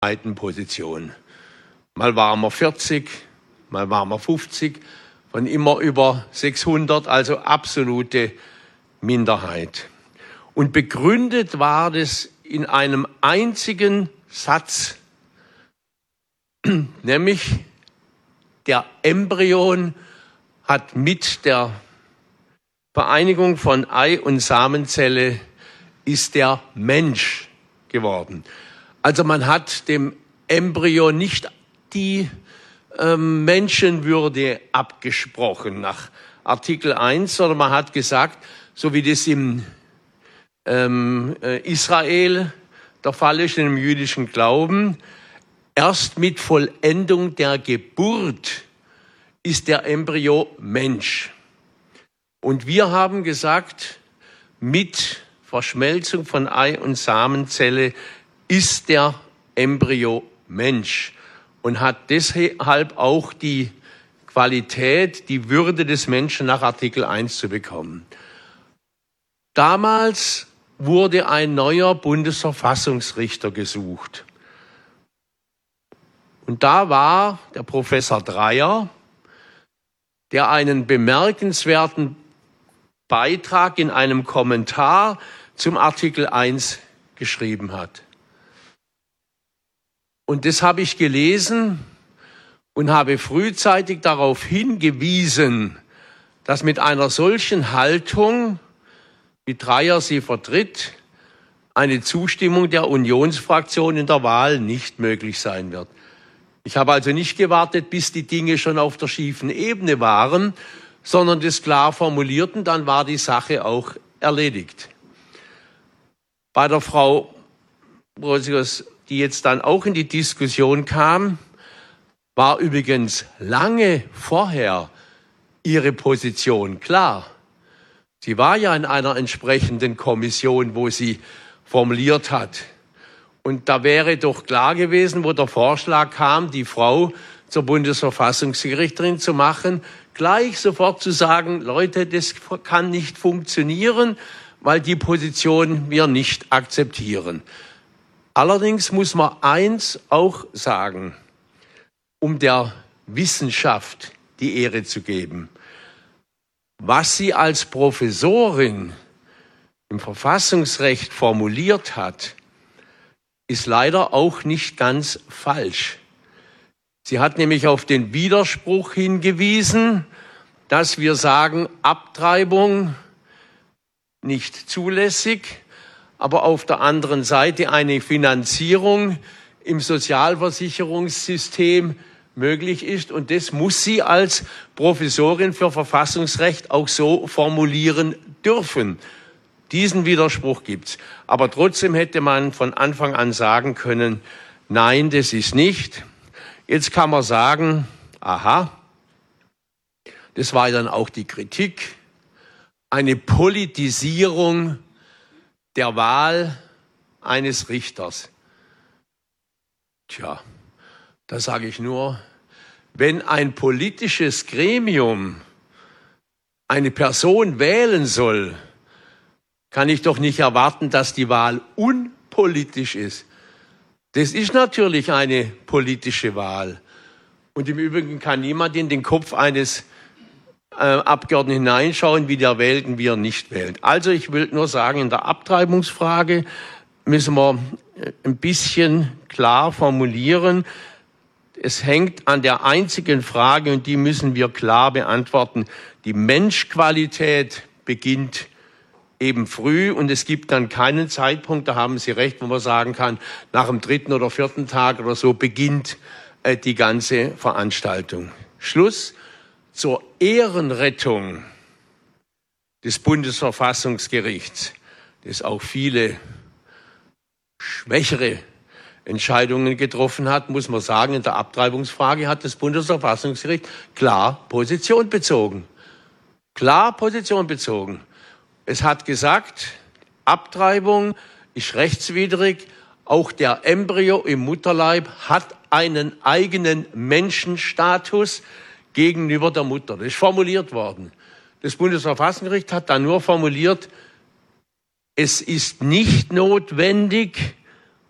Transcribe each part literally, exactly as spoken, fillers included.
Position. Mal waren wir vierzig, mal waren wir fünfzig, von immer über sechshundert, also absolute Minderheit. Und begründet war das in einem einzigen Satz, nämlich der Embryon hat mit der Vereinigung von Ei- und Samenzelle ist der Mensch geworden. Also man hat dem Embryo nicht die ähm, Menschenwürde abgesprochen nach Artikel eins, sondern man hat gesagt, so wie das im ähm, äh, Israel der Fall ist, in dem jüdischen Glauben, erst mit Vollendung der Geburt ist der Embryo Mensch. Und wir haben gesagt, mit Verschmelzung von Ei- und Samenzelle ist der Embryo Mensch und hat deshalb auch die Qualität, die Würde des Menschen nach Artikel eins zu bekommen. Damals wurde ein neuer Bundesverfassungsrichter gesucht. Und da war der Professor Dreyer, der einen bemerkenswerten Beitrag in einem Kommentar zum Artikel eins geschrieben hat. Und das habe ich gelesen und habe frühzeitig darauf hingewiesen, dass mit einer solchen Haltung, wie Dreyer sie vertritt, eine Zustimmung der Unionsfraktion in der Wahl nicht möglich sein wird. Ich habe also nicht gewartet, bis die Dinge schon auf der schiefen Ebene waren, sondern das klar formulierten, dann war die Sache auch erledigt. Bei der Frau Brosius, die jetzt dann auch in die Diskussion kam, war übrigens lange vorher ihre Position klar. Sie war ja in einer entsprechenden Kommission, wo sie formuliert hat. Und da wäre doch klar gewesen, wo der Vorschlag kam, die Frau zur Bundesverfassungsgerichterin zu machen, gleich sofort zu sagen, Leute, das kann nicht funktionieren, weil die Position wir nicht akzeptieren. Allerdings muss man eins auch sagen, um der Wissenschaft die Ehre zu geben. Was sie als Professorin im Verfassungsrecht formuliert hat, ist leider auch nicht ganz falsch. Sie hat nämlich auf den Widerspruch hingewiesen, dass wir sagen, Abtreibung nicht zulässig, aber auf der anderen Seite eine Finanzierung im Sozialversicherungssystem möglich ist. Und das muss sie als Professorin für Verfassungsrecht auch so formulieren dürfen. Diesen Widerspruch gibt's. Aber trotzdem hätte man von Anfang an sagen können, nein, das ist nicht. Jetzt kann man sagen, aha, das war dann auch die Kritik, eine Politisierung der Wahl eines Richters. Tja, da sage ich nur, wenn ein politisches Gremium eine Person wählen soll, kann ich doch nicht erwarten, dass die Wahl unpolitisch ist. Das ist natürlich eine politische Wahl. Und im Übrigen kann niemand in den Kopf eines äh, Abgeordneten hineinschauen, wie der wählt und wie er nicht wählt. Also ich will nur sagen, in der Abtreibungsfrage müssen wir ein bisschen klar formulieren. Es hängt an der einzigen Frage, und die müssen wir klar beantworten. Die Menschqualität beginnt eben früh, und es gibt dann keinen Zeitpunkt, da haben Sie recht, wo man sagen kann, nach dem dritten oder vierten Tag oder so beginnt äh, die ganze Veranstaltung. Schluss. Zur Ehrenrettung des Bundesverfassungsgerichts, das auch viele schwächere Entscheidungen getroffen hat, muss man sagen, in der Abtreibungsfrage hat das Bundesverfassungsgericht klar Position bezogen. Klar Position bezogen. Es hat gesagt, Abtreibung ist rechtswidrig, auch der Embryo im Mutterleib hat einen eigenen Menschenstatus gegenüber der Mutter. Das ist formuliert worden. Das Bundesverfassungsgericht hat dann nur formuliert, es ist nicht notwendig,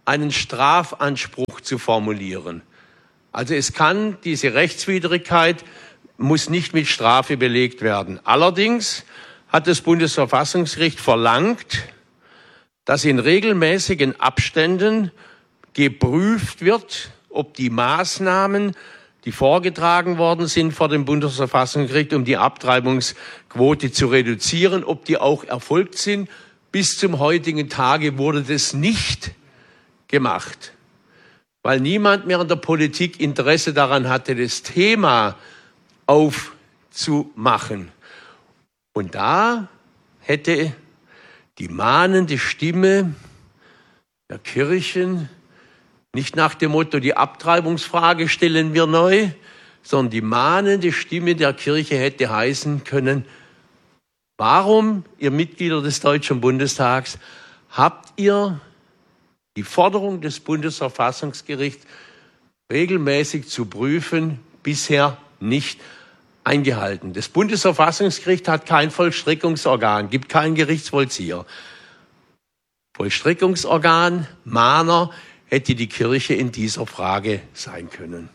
einen Strafanspruch zu formulieren. Also es kann, diese Rechtswidrigkeit muss nicht mit Strafe belegt werden. Allerdings hat das Bundesverfassungsgericht verlangt, dass in regelmäßigen Abständen geprüft wird, ob die Maßnahmen, die vorgetragen worden sind vor dem Bundesverfassungsgericht, um die Abtreibungsquote zu reduzieren, ob die auch erfolgt sind. Bis zum heutigen Tage wurde das nicht gemacht, weil niemand mehr in der Politik Interesse daran hatte, das Thema aufzumachen. Und da hätte die mahnende Stimme der Kirchen nicht nach dem Motto, die Abtreibungsfrage stellen wir neu, sondern die mahnende Stimme der Kirche hätte heißen können, warum, ihr Mitglieder des Deutschen Bundestags, habt ihr die Forderung des Bundesverfassungsgerichts regelmäßig zu prüfen bisher nicht eingehalten? Das Bundesverfassungsgericht hat kein Vollstreckungsorgan, gibt keinen Gerichtsvollzieher. Vollstreckungsorgan, Mahner, hätte die Kirche in dieser Frage sein können.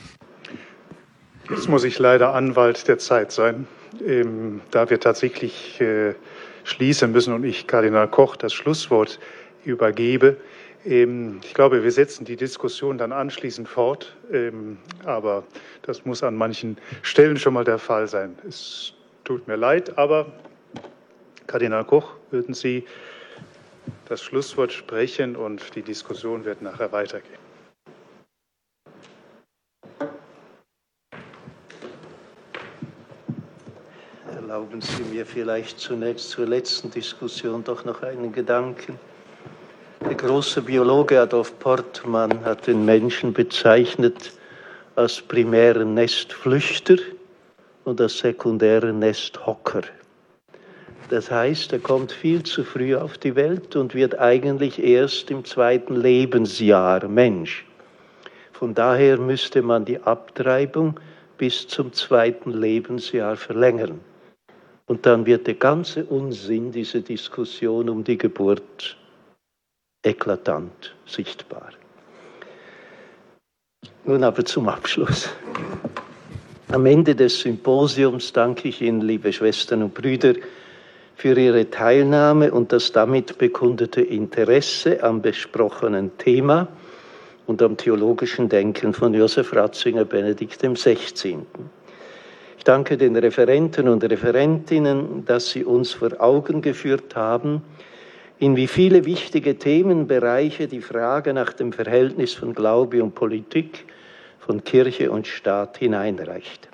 Jetzt muss ich leider Anwalt der Zeit sein, ähm, da wir tatsächlich äh, schließen müssen und ich Kardinal Koch das Schlusswort übergebe. Ähm, ich glaube, wir setzen die Diskussion dann anschließend fort, ähm, aber das muss an manchen Stellen schon mal der Fall sein. Es tut mir leid, aber Kardinal Koch, würden Sie das Schlusswort sprechen und die Diskussion wird nachher weitergehen. Erlauben Sie mir vielleicht zunächst zur letzten Diskussion doch noch einen Gedanken. Der große Biologe Adolf Portmann hat den Menschen bezeichnet als primären Nestflüchter und als sekundären Nesthocker. Das heißt, er kommt viel zu früh auf die Welt und wird eigentlich erst im zweiten Lebensjahr Mensch. Von daher müsste man die Abtreibung bis zum zweiten Lebensjahr verlängern. Und dann wird der ganze Unsinn dieser Diskussion um die Geburt eklatant sichtbar. Nun aber zum Abschluss. Am Ende des Symposiums danke ich Ihnen, liebe Schwestern und Brüder, für Ihre Teilnahme und das damit bekundete Interesse am besprochenen Thema und am theologischen Denken von Josef Ratzinger Benedikt dem Sechzehnten. Ich danke den Referenten und Referentinnen, dass sie uns vor Augen geführt haben, in wie viele wichtige Themenbereiche die Frage nach dem Verhältnis von Glaube und Politik, von Kirche und Staat hineinreicht.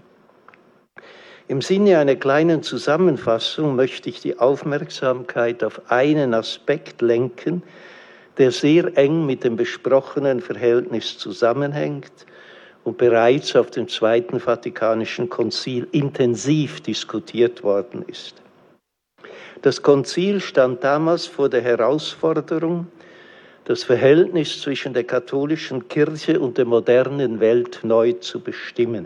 Im Sinne einer kleinen Zusammenfassung möchte ich die Aufmerksamkeit auf einen Aspekt lenken, der sehr eng mit dem besprochenen Verhältnis zusammenhängt und bereits auf dem Zweiten Vatikanischen Konzil intensiv diskutiert worden ist. Das Konzil stand damals vor der Herausforderung, das Verhältnis zwischen der katholischen Kirche und der modernen Welt neu zu bestimmen.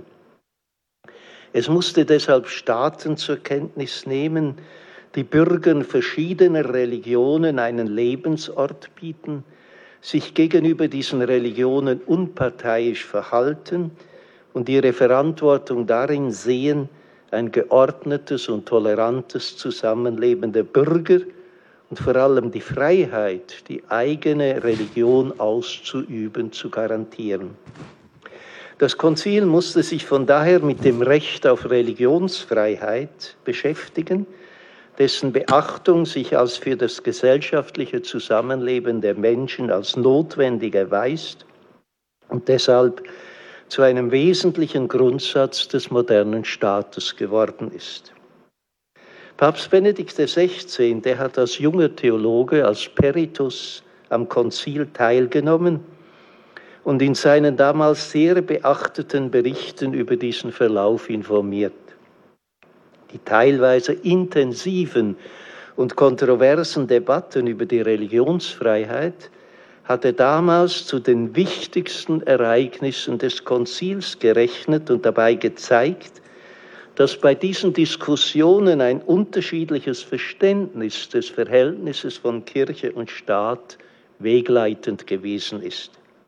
Es musste deshalb Staaten zur Kenntnis nehmen, die Bürgern verschiedener Religionen einen Lebensort bieten, sich gegenüber diesen Religionen unparteiisch verhalten und ihre Verantwortung darin sehen, ein geordnetes und tolerantes Zusammenleben der Bürger und vor allem die Freiheit, die eigene Religion auszuüben, zu garantieren. Das Konzil musste sich von daher mit dem Recht auf Religionsfreiheit beschäftigen, dessen Beachtung sich als für das gesellschaftliche Zusammenleben der Menschen als notwendig erweist und deshalb zu einem wesentlichen Grundsatz des modernen Staates geworden ist. Papst Benedikt der Sechzehnte hat als junger Theologe, als Peritus am Konzil teilgenommen und in seinen damals sehr beachteten Berichten über diesen Verlauf informiert. Die teilweise intensiven und kontroversen Debatten über die Religionsfreiheit hat er damals zu den wichtigsten Ereignissen des Konzils gerechnet und dabei gezeigt, dass bei diesen Diskussionen ein unterschiedliches Verständnis des Verhältnisses von Kirche und Staat wegleitend gewesen ist.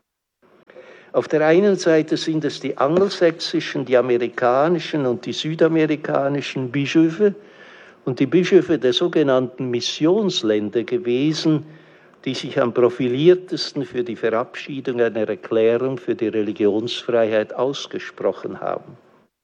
Auf der einen Seite sind es die angelsächsischen, die amerikanischen und die südamerikanischen Bischöfe und die Bischöfe der sogenannten Missionsländer gewesen, die sich am profiliertesten für die Verabschiedung einer Erklärung für die Religionsfreiheit ausgesprochen haben.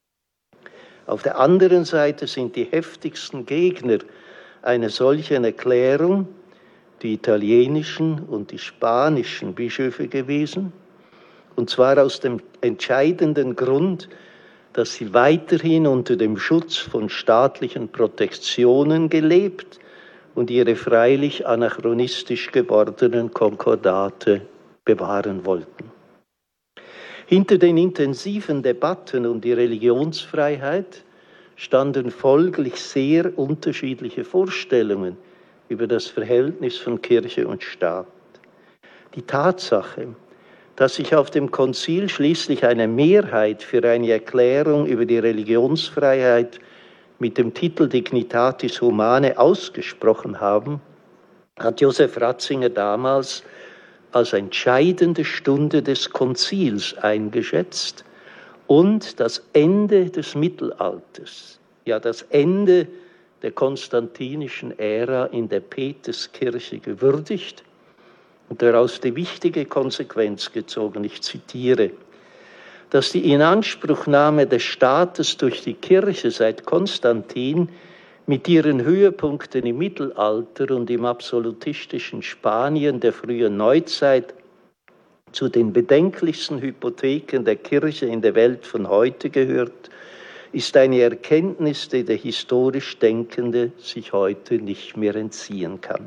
Auf der anderen Seite sind die heftigsten Gegner einer solchen Erklärung die italienischen und die spanischen Bischöfe gewesen, und zwar aus dem entscheidenden Grund, dass sie weiterhin unter dem Schutz von staatlichen Protektionen gelebt und ihre freilich anachronistisch gewordenen Konkordate bewahren wollten. Hinter den intensiven Debatten um die Religionsfreiheit standen folglich sehr unterschiedliche Vorstellungen über das Verhältnis von Kirche und Staat. Die Tatsache, dass sich auf dem Konzil schließlich eine Mehrheit für eine Erklärung über die Religionsfreiheit mit dem Titel Dignitatis Humanae ausgesprochen haben, hat Josef Ratzinger damals als entscheidende Stunde des Konzils eingeschätzt und das Ende des Mittelalters, ja das Ende der konstantinischen Ära in der Peterskirche gewürdigt und daraus die wichtige Konsequenz gezogen, ich zitiere, dass die Inanspruchnahme des Staates durch die Kirche seit Konstantin mit ihren Höhepunkten im Mittelalter und im absolutistischen Spanien der frühen Neuzeit zu den bedenklichsten Hypotheken der Kirche in der Welt von heute gehört, ist eine Erkenntnis, die der historisch Denkende sich heute nicht mehr entziehen kann.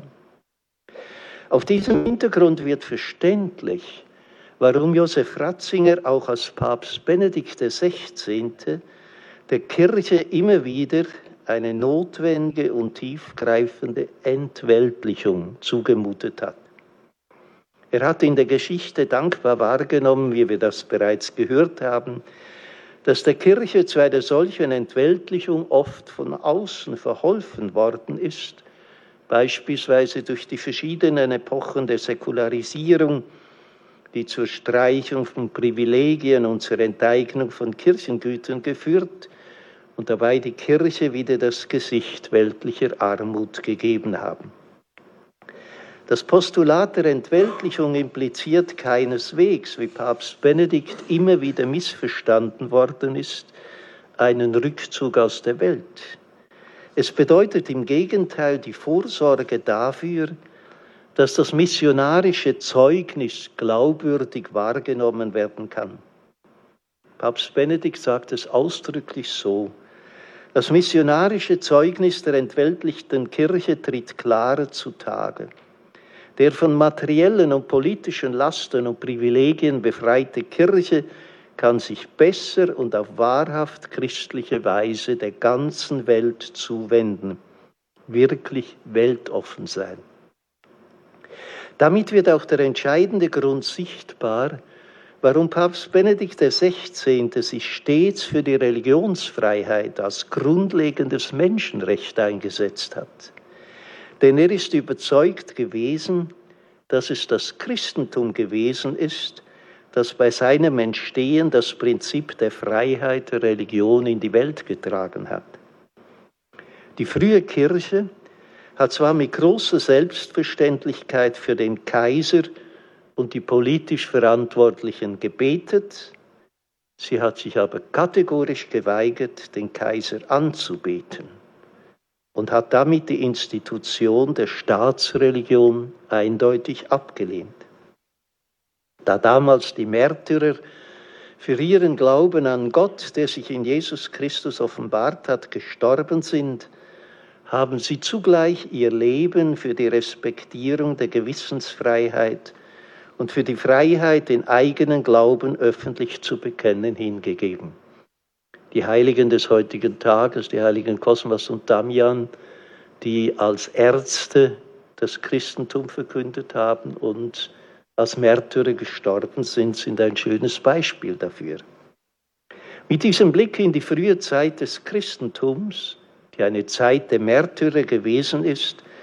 Auf diesem Hintergrund wird verständlich, warum Josef Ratzinger auch als Papst Benedikt der Sechzehnte der Kirche immer wieder eine notwendige und tiefgreifende Entweltlichung zugemutet hat. Er hat in der Geschichte dankbar wahrgenommen, wie wir das bereits gehört haben, dass der Kirche zu einer solchen Entweltlichung oft von außen verholfen worden ist, beispielsweise durch die verschiedenen Epochen der Säkularisierung, die zur Streichung von Privilegien und zur Enteignung von Kirchengütern geführt und dabei die Kirche wieder das Gesicht weltlicher Armut gegeben haben. Das Postulat der Entweltlichung impliziert keineswegs, wie Papst Benedikt immer wieder missverstanden worden ist, einen Rückzug aus der Welt. Es bedeutet im Gegenteil die Vorsorge dafür, dass das missionarische Zeugnis glaubwürdig wahrgenommen werden kann. Papst Benedikt sagt es ausdrücklich so: Das missionarische Zeugnis der entweltlichten Kirche tritt klarer zutage. Der von materiellen und politischen Lasten und Privilegien befreite Kirche kann sich besser und auf wahrhaft christliche Weise der ganzen Welt zuwenden, wirklich weltoffen sein. Damit wird auch der entscheidende Grund sichtbar, warum Papst Benedikt der Sechzehnte sich stets für die Religionsfreiheit als grundlegendes Menschenrecht eingesetzt hat. Denn er ist überzeugt gewesen, dass es das Christentum gewesen ist, das bei seinem Entstehen das Prinzip der Freiheit der Religion in die Welt getragen hat. Die frühe Kirche hat zwar mit großer Selbstverständlichkeit für den Kaiser und die politisch Verantwortlichen gebetet, sie hat sich aber kategorisch geweigert, den Kaiser anzubeten und hat damit die Institution der Staatsreligion eindeutig abgelehnt. Da damals die Märtyrer für ihren Glauben an Gott, der sich in Jesus Christus offenbart hat, gestorben sind, haben sie zugleich ihr Leben für die Respektierung der Gewissensfreiheit und für die Freiheit, den eigenen Glauben öffentlich zu bekennen, hingegeben. Die Heiligen des heutigen Tages, die Heiligen Cosmas und Damian, die als Ärzte das Christentum verkündet haben und als Märtyrer gestorben sind, sind ein schönes Beispiel dafür. Mit diesem Blick in die frühe Zeit des Christentums, die eine Zeit der Märtyrer gewesen ist,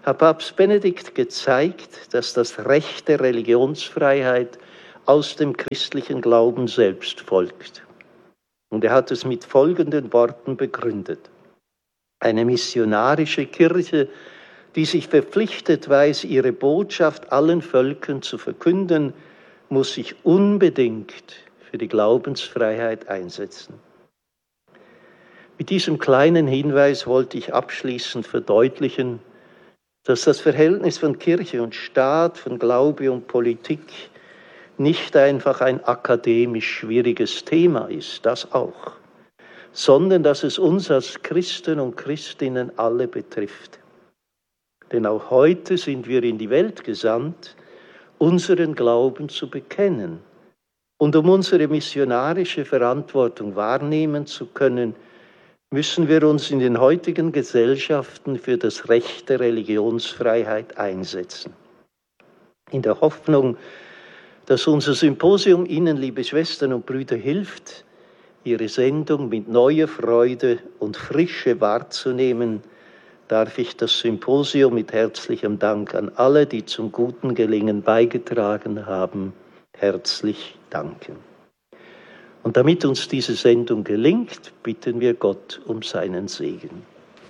hat Papst Benedikt gezeigt, dass das Recht der Religionsfreiheit aus dem christlichen Glauben selbst folgt. Und er hat es mit folgenden Worten begründet. Eine missionarische Kirche, die sich verpflichtet weiß, ihre Botschaft allen Völkern zu verkünden, muss sich unbedingt für die Glaubensfreiheit einsetzen. Mit diesem kleinen Hinweis wollte ich abschließend verdeutlichen, dass das Verhältnis von Kirche und Staat, von Glaube und Politik nicht einfach ein akademisch schwieriges Thema ist, das auch, sondern dass es uns als Christen und Christinnen alle betrifft. Denn auch heute sind wir in die Welt gesandt, unseren Glauben zu bekennen. Und um unsere missionarische Verantwortung wahrnehmen zu können, müssen wir uns in den heutigen Gesellschaften für das Recht der Religionsfreiheit einsetzen. In der Hoffnung, dass unser Symposium Ihnen, liebe Schwestern und Brüder, hilft, Ihre Sendung mit neuer Freude und Frische wahrzunehmen, darf ich das Symposium mit herzlichem Dank an alle, die zum guten Gelingen beigetragen haben, herzlich danken. Und damit uns diese Sendung gelingt, bitten wir Gott um seinen Segen.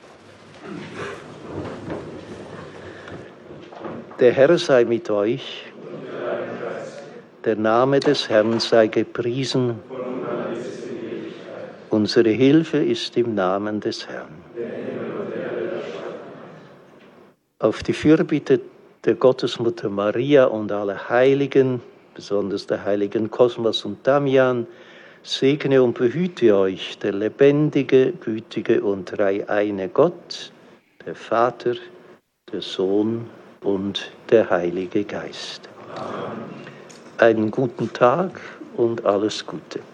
Der Herr sei mit euch. Der Name des Herrn sei gepriesen. Unsere Hilfe ist im Namen des Herrn. Auf die Fürbitte der Gottesmutter Maria und aller Heiligen, besonders der heiligen Kosmas und Damian, segne und behüte euch der lebendige, gütige und dreieine Gott, der Vater, der Sohn und der Heilige Geist. Einen guten Tag und alles Gute.